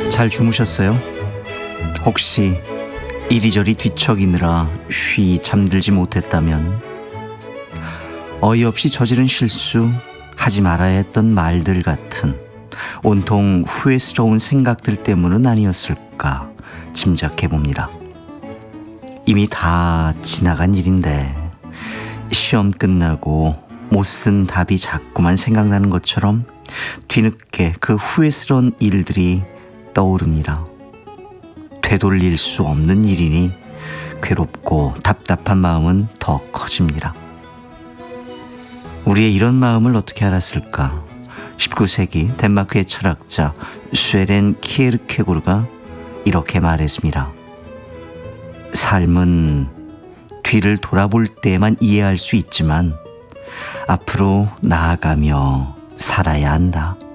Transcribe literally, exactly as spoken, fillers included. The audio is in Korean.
잘 주무셨어요? 혹시 이리저리 뒤척이느라 쉬 잠들지 못했다면 어이없이 저지른 실수, 하지 말아야 했던 말들 같은 온통 후회스러운 생각들 때문은 아니었을까 짐작해봅니다. 이미 다 지나간 일인데 시험 끝나고 못 쓴 답이 자꾸만 생각나는 것처럼 뒤늦게 그 후회스러운 일들이 떠오릅니다. 되돌릴 수 없는 일이니 괴롭고 답답한 마음은 더 커집니다. 우리의 이런 마음을 어떻게 알았을까? 십구 세기 덴마크의 철학자 쇠렌 키에르케고르가 이렇게 말했습니다. 삶은 뒤를 돌아볼 때만 이해할 수 있지만 앞으로 나아가며 살아야 한다.